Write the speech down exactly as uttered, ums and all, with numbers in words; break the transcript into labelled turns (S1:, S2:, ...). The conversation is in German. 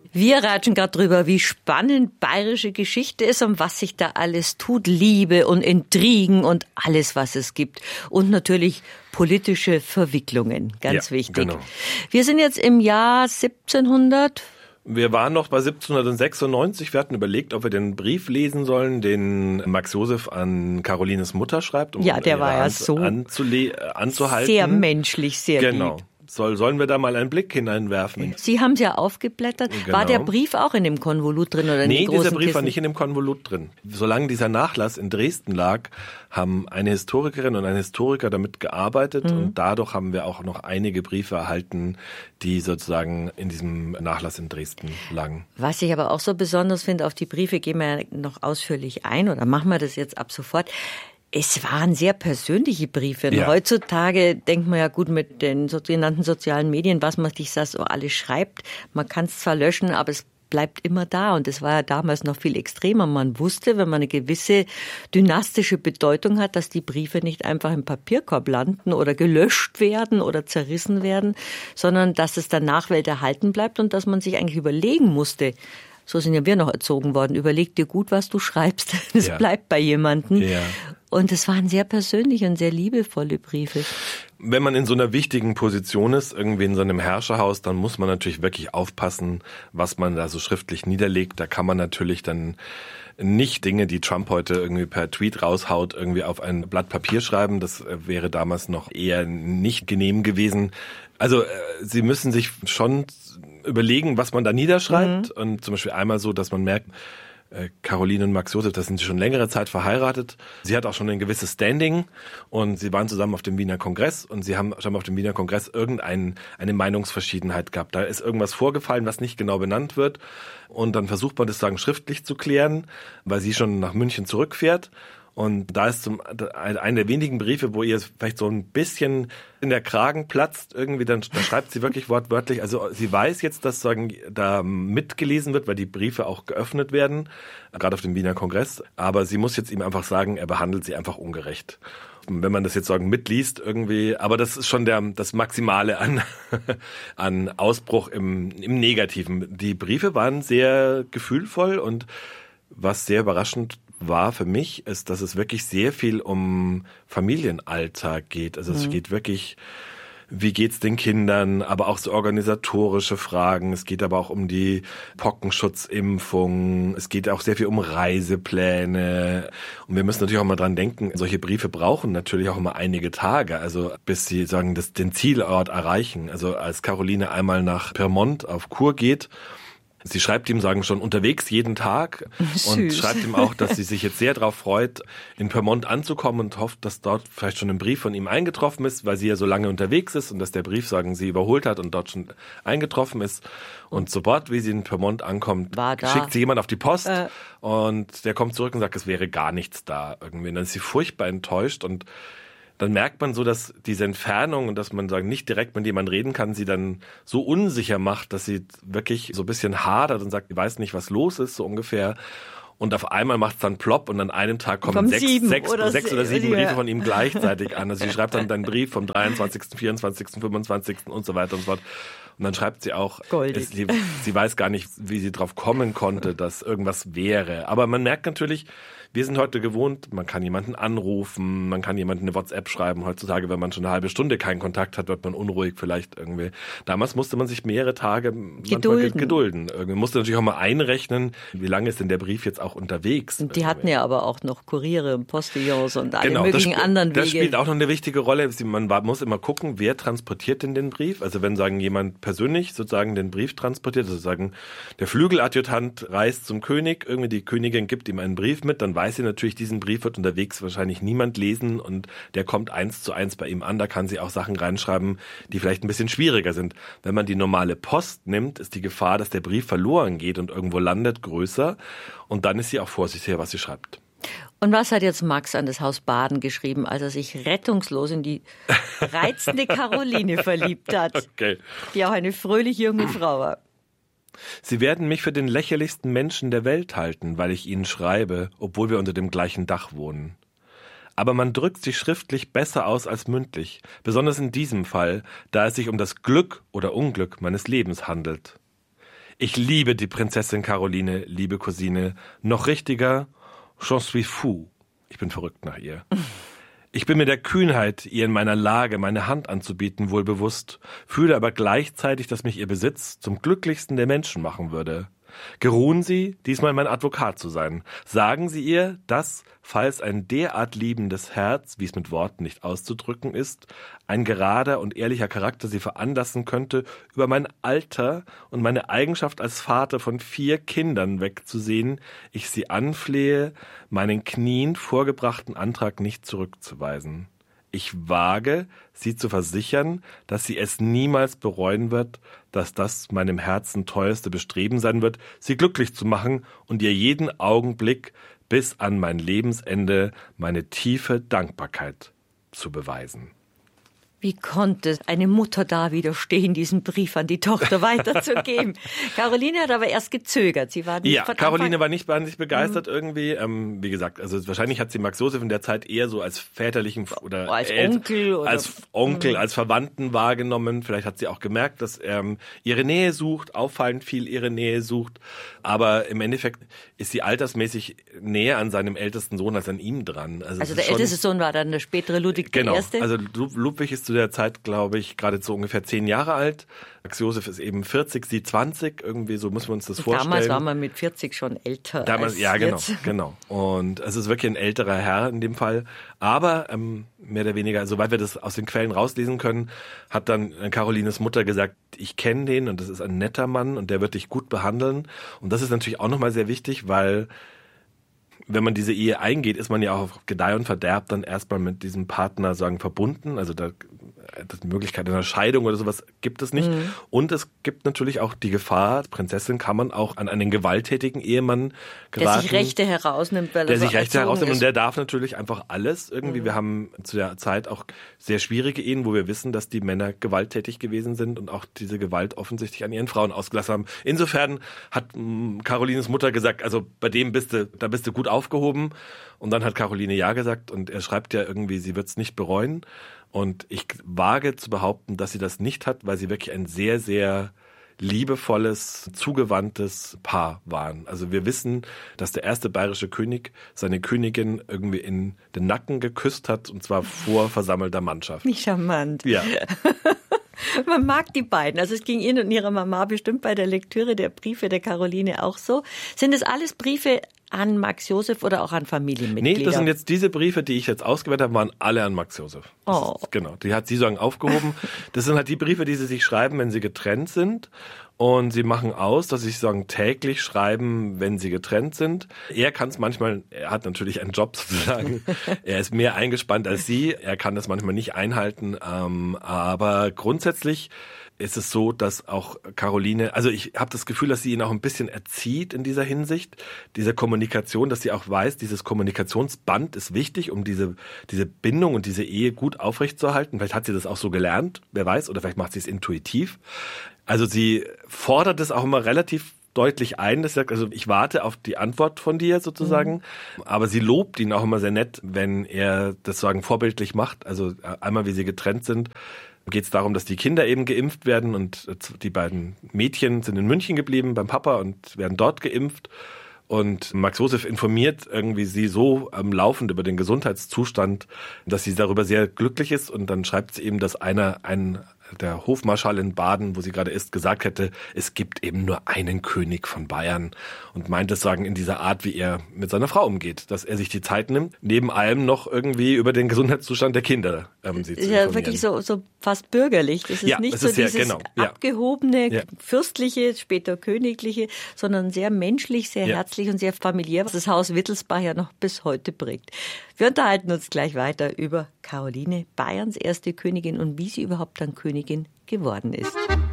S1: Wir ratschen gerade drüber, wie spannend bayerische Geschichte ist und was sich da alles tut. Liebe und Intrigen und alles, was es gibt. Und natürlich politische Verwicklungen, ganz
S2: ja,
S1: wichtig.
S2: Genau.
S1: Wir sind jetzt im Jahr siebzehnhundert.
S2: Wir waren noch bei siebzehnhundertsechsundneunzig. Wir hatten überlegt, ob wir den Brief lesen sollen, den Max Joseph an Carolines Mutter schreibt, um
S1: ja, der war ja
S2: an,
S1: so
S2: anzule- anzuhalten.
S1: Sehr menschlich, sehr
S2: genau.
S1: lieb.
S2: Soll, sollen wir da mal einen Blick hineinwerfen?
S1: Sie haben es ja aufgeblättert.
S2: Genau.
S1: War der Brief auch in dem Konvolut drin oder in
S2: Nee,
S1: den großen
S2: dieser Brief
S1: Kissen?
S2: war nicht in dem Konvolut drin. Solange dieser Nachlass in Dresden lag, haben eine Historikerin und ein Historiker damit gearbeitet mhm. und dadurch haben wir auch noch einige Briefe erhalten, die sozusagen in diesem Nachlass in Dresden lagen.
S1: Was ich aber auch so besonders finde, auf die Briefe gehen wir ja noch ausführlich ein oder machen wir das jetzt ab sofort. Es waren sehr persönliche Briefe. Ja. Heutzutage denkt man ja gut mit den sogenannten sozialen Medien, was man sich das so alles schreibt. Man kann es zwar löschen, aber es bleibt immer da. Und das war ja damals noch viel extremer. Man wusste, wenn man eine gewisse dynastische Bedeutung hat, dass die Briefe nicht einfach im Papierkorb landen oder gelöscht werden oder zerrissen werden, sondern dass es der Nachwelt erhalten bleibt und dass man sich eigentlich überlegen musste, so sind ja wir noch erzogen worden, überleg dir gut, was du schreibst. Es ja. bleibt bei jemandem. Ja. Und es waren sehr persönliche und sehr liebevolle Briefe.
S2: Wenn man in so einer wichtigen Position ist, irgendwie in so einem Herrscherhaus, dann muss man natürlich wirklich aufpassen, was man da so schriftlich niederlegt. Da kann man natürlich dann nicht Dinge, die Trump heute irgendwie per Tweet raushaut, irgendwie auf ein Blatt Papier schreiben. Das wäre damals noch eher nicht genehm gewesen. Also Sie müssen sich schon überlegen, was man da niederschreibt. Mhm. Und zum Beispiel einmal so, dass man merkt, Caroline und Max Joseph, das sind sie schon längere Zeit verheiratet. Sie hat auch schon ein gewisses Standing und sie waren zusammen auf dem Wiener Kongress und sie haben schon auf dem Wiener Kongress irgendeine eine Meinungsverschiedenheit gehabt. Da ist irgendwas vorgefallen, was nicht genau benannt wird und dann versucht man das sagen schriftlich zu klären, weil sie schon nach München zurückfährt. Und da ist zum, einer der wenigen Briefe, wo ihr vielleicht so ein bisschen in der Kragen platzt, irgendwie, dann da schreibt sie wirklich wortwörtlich, also sie weiß jetzt, dass sagen, da mitgelesen wird, weil die Briefe auch geöffnet werden, gerade auf dem Wiener Kongress, aber sie muss jetzt ihm einfach sagen, er behandelt sie einfach ungerecht. Wenn man das jetzt sagen mitliest irgendwie, aber das ist schon der das Maximale an an Ausbruch im im Negativen. Die Briefe waren sehr gefühlvoll und was sehr überraschend war für mich, ist, dass es wirklich sehr viel um Familienalltag geht. Also es mhm. geht wirklich, wie geht's den Kindern, aber auch so organisatorische Fragen. Es geht aber auch um die Pockenschutzimpfung. Es geht auch sehr viel um Reisepläne. Und wir müssen natürlich auch mal dran denken, solche Briefe brauchen natürlich auch immer einige Tage, also bis sie sagen, das, den Zielort erreichen. Also als Caroline einmal nach Pyrmont auf Kur geht, sie schreibt ihm, sagen schon, unterwegs jeden Tag
S1: Süß.
S2: Und schreibt ihm auch, dass sie sich jetzt sehr darauf freut, in Pyrmont anzukommen und hofft, dass dort vielleicht schon ein Brief von ihm eingetroffen ist, weil sie ja so lange unterwegs ist und dass der Brief, sagen sie, überholt hat und dort schon eingetroffen ist. Und sobald, wie sie in Pyrmont ankommt, schickt sie jemand auf die Post äh. und der kommt zurück und sagt, es wäre gar nichts da irgendwie. Und dann ist sie furchtbar enttäuscht und dann merkt man so, dass diese Entfernung und dass man sagen nicht direkt mit jemandem reden kann, sie dann so unsicher macht, dass sie wirklich so ein bisschen hadert und sagt, sie weiß nicht, was los ist, so ungefähr. Und auf einmal macht es dann plopp und an einem Tag kommen
S1: Kommen
S2: sechs,
S1: sieben
S2: sechs,
S1: oder
S2: sechs
S1: sie-
S2: oder sieben
S1: ja.
S2: Briefe von ihm gleichzeitig an. Also sie schreibt dann einen Brief vom dreiundzwanzigsten, vierundzwanzigsten, fünfundzwanzigsten und so weiter und so fort. Und dann schreibt sie auch, es, sie, sie weiß gar nicht, wie sie drauf kommen konnte, dass irgendwas wäre. Aber man merkt natürlich, wir sind heute gewohnt, man kann jemanden anrufen, man kann jemanden eine WhatsApp schreiben. Heutzutage, wenn man schon eine halbe Stunde keinen Kontakt hat, wird man unruhig vielleicht irgendwie. Damals musste man sich mehrere Tage
S1: gedulden.
S2: gedulden. Irgendwie musste natürlich auch mal einrechnen, wie lange ist denn der Brief jetzt auch unterwegs.
S1: Und die hatten ja aber auch noch Kuriere und Postillons und alle
S2: genau,
S1: möglichen
S2: das,
S1: anderen Wege.
S2: Das spielt auch noch eine wichtige Rolle. Man muss immer gucken, wer transportiert denn den Brief. Also wenn sagen jemand persönlich sozusagen den Brief transportiert, also sagen der Flügeladjutant reist zum König, irgendwie die Königin gibt ihm einen Brief mit, dann weiß sie natürlich, diesen Brief wird unterwegs wahrscheinlich niemand lesen und der kommt eins zu eins bei ihm an. Da kann sie auch Sachen reinschreiben, die vielleicht ein bisschen schwieriger sind. Wenn man die normale Post nimmt, ist die Gefahr, dass der Brief verloren geht und irgendwo landet, größer. Und dann ist sie auch vorsichtiger, was sie schreibt.
S1: Und was hat jetzt Max an das Haus Baden geschrieben, als er sich rettungslos in die reizende Caroline verliebt hat,
S2: okay.
S1: die auch eine fröhliche junge Frau war?
S2: Sie werden mich für den lächerlichsten Menschen der Welt halten, weil ich Ihnen schreibe, obwohl wir unter dem gleichen Dach wohnen. Aber man drückt sich schriftlich besser aus als mündlich, besonders in diesem Fall, da es sich um das Glück oder Unglück meines Lebens handelt. Ich liebe die Prinzessin Caroline, liebe Cousine. Noch richtiger, j'en suis fou. Ich bin verrückt nach ihr. Ich bin mir der Kühnheit, ihr in meiner Lage meine Hand anzubieten, wohl bewusst, fühle aber gleichzeitig, dass mich ihr Besitz zum glücklichsten der Menschen machen würde. Geruhen Sie, diesmal mein Advokat zu sein. Sagen Sie ihr, dass, falls ein derart liebendes Herz, wie es mit Worten nicht auszudrücken ist, ein gerader und ehrlicher Charakter Sie veranlassen könnte, über mein Alter und meine Eigenschaft als Vater von vier Kindern wegzusehen, ich Sie anflehe, meinen Knien vorgebrachten Antrag nicht zurückzuweisen. Ich wage, Sie zu versichern, dass sie es niemals bereuen wird, dass das meinem Herzen teuerste Bestreben sein wird, sie glücklich zu machen und ihr jeden Augenblick bis an mein Lebensende meine tiefe Dankbarkeit zu beweisen.
S1: Wie konnte eine Mutter da widerstehen, diesen Brief an die Tochter weiterzugeben? Caroline hat aber erst gezögert. Sie war nicht
S2: ja,
S1: von
S2: Caroline
S1: Anfang
S2: war nicht wahnsinnig begeistert mhm. irgendwie. Ähm, wie gesagt, also wahrscheinlich hat sie Max Joseph in der Zeit eher so als väterlichen oder
S1: oh, als El- Onkel oder
S2: als Onkel,
S1: mhm.
S2: als Verwandten wahrgenommen. Vielleicht hat sie auch gemerkt, dass er ähm, ihre Nähe sucht, auffallend viel ihre Nähe sucht. Aber im Endeffekt ist sie altersmäßig näher an seinem ältesten Sohn als an ihm dran. Also,
S1: also der schon, älteste Sohn war dann der spätere Ludwig
S2: genau,
S1: der Erste?
S2: Also Ludwig ist zu der Zeit, glaube ich, gerade so ungefähr zehn Jahre alt. Max Joseph ist eben vierzig, sie zwanzig. Irgendwie so muss man uns das vorstellen.
S1: Damals war man mit vierzig schon älter.
S2: Damals,
S1: als
S2: ja, genau,
S1: jetzt.
S2: genau. Und es ist wirklich ein älterer Herr in dem Fall. Aber ähm, mehr oder weniger, soweit wir das aus den Quellen rauslesen können, hat dann Carolines Mutter gesagt, ich kenne den und das ist ein netter Mann und der wird dich gut behandeln. Und das ist natürlich auch nochmal sehr wichtig, weil wenn man diese Ehe eingeht, ist man ja auch auf Gedeih und Verderb dann erstmal mit diesem Partner sagen verbunden. Also da die Möglichkeit einer Scheidung oder sowas gibt es nicht. Mhm. Und es gibt natürlich auch die Gefahr, Prinzessin kann man auch an einen gewalttätigen Ehemann geraten.
S1: Der sich Rechte herausnimmt. Weil
S2: der
S1: er
S2: sich
S1: so
S2: Rechte herausnimmt
S1: ist.
S2: Und der darf natürlich einfach alles irgendwie. Mhm. Wir haben zu der Zeit auch sehr schwierige Ehen, wo wir wissen, dass die Männer gewalttätig gewesen sind und auch diese Gewalt offensichtlich an ihren Frauen ausgelassen haben. Insofern hat mh, Carolines Mutter gesagt, also bei dem bist du, da bist du gut aufgehoben. Und dann hat Caroline ja gesagt und er schreibt ja irgendwie, sie wird es nicht bereuen. Und ich wage zu behaupten, dass sie das nicht hat, weil sie wirklich ein sehr, sehr liebevolles, zugewandtes Paar waren. Also wir wissen, dass der erste bayerische König seine Königin irgendwie in den Nacken geküsst hat, und zwar vor versammelter Mannschaft.
S1: Wie charmant.
S2: Ja.
S1: Man mag die beiden. Also es ging Ihnen und Ihrer Mama bestimmt bei der Lektüre der Briefe der Caroline auch so. Sind es alles Briefe an Max Joseph oder auch an Familienmitglieder?
S2: Nee, das sind jetzt diese Briefe, die ich jetzt ausgewählt habe, waren alle an Max Joseph. Das
S1: oh.
S2: ist, genau, die hat sie so aufgehoben. Das sind halt die Briefe, die sie sich schreiben, wenn sie getrennt sind. Und sie machen aus, dass sie sagen, täglich schreiben, wenn sie getrennt sind. Er kann es manchmal, er hat natürlich einen Job sozusagen. Er ist mehr eingespannt als sie. Er kann das manchmal nicht einhalten. Ähm, aber grundsätzlich ist es so, dass auch Caroline, also ich habe das Gefühl, dass sie ihn auch ein bisschen erzieht in dieser Hinsicht, dieser Kommunikation, dass sie auch weiß, dieses Kommunikationsband ist wichtig, um diese diese Bindung und diese Ehe gut aufrechtzuerhalten. Vielleicht hat sie das auch so gelernt, wer weiß, oder vielleicht macht sie es intuitiv. Also sie fordert es auch immer relativ deutlich ein, dass sie sagt, also ich warte auf die Antwort von dir sozusagen, mhm. aber sie lobt ihn auch immer sehr nett, wenn er das sagen vorbildlich macht. Also einmal, wie sie getrennt sind, geht es darum, dass die Kinder eben geimpft werden und die beiden Mädchen sind in München geblieben beim Papa und werden dort geimpft. Und Max Joseph informiert irgendwie sie so am Laufend über den Gesundheitszustand, dass sie darüber sehr glücklich ist. Und dann schreibt sie eben, dass einer, ein, der Hofmarschall in Baden, wo sie gerade ist, gesagt hätte, es gibt eben nur einen König von Bayern. Und meint es sagen in dieser Art, wie er mit seiner Frau umgeht, dass er sich die Zeit nimmt, neben allem noch irgendwie über den Gesundheitszustand der Kinder ähm, sie zu informieren.
S1: Ja, wirklich so, so fast bürgerlich. Das ist
S2: ja,
S1: nicht
S2: es
S1: so
S2: ist sehr,
S1: dieses
S2: genau, ja.
S1: abgehobene,
S2: ja.
S1: fürstliche, später königliche, sondern sehr menschlich, sehr ja. herzlich und sehr familiär, was das Haus Wittelsbach ja noch bis heute prägt. Wir unterhalten uns gleich weiter über Caroline, Bayerns erste Königin und wie sie überhaupt dann Königin geworden ist.